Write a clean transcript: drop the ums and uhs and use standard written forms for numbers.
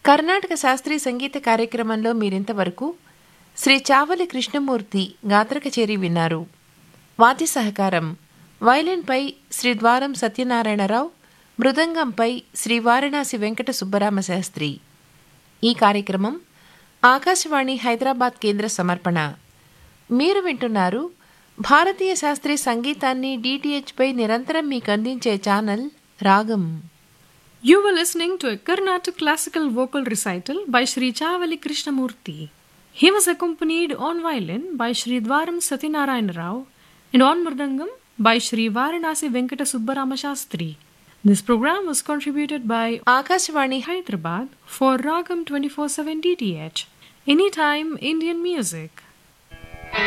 కర్ణాటక శాస్త్రీయ సంగీత కార్యక్రమంలో మీరింతవరకు శ్రీ చావలి కృష్ణమూర్తి గాత్ర కచేరీ విన్నారు. వాద్య సహకారం వైలిన్పై శ్రీ ద్వారం సత్యనారాయణరావు, మృదంగంపై శ్రీ వారణాసి వెంకట సుబ్బరామశాస్త్రి. ఈ కార్యక్రమం ఆకాశవాణి హైదరాబాద్ కేంద్ర సమర్పణ. మీరు వింటున్నారు భారతీయ శాస్త్రీయ సంగీతాన్ని DTHపై నిరంతరం మీకు అందించే ఛానల్ రాగం. You were listening to a Carnatic classical vocal recital by Sri Chavali Krishnamurti. He was accompanied on violin by Sri Dwaram Satyanarayana Rao and on mridangam by Sri Varanasi Venkata Subbarama Shastri. This program was contributed by Akashvani Hyderabad for Ragam 24/7 DTH. Anytime Indian music.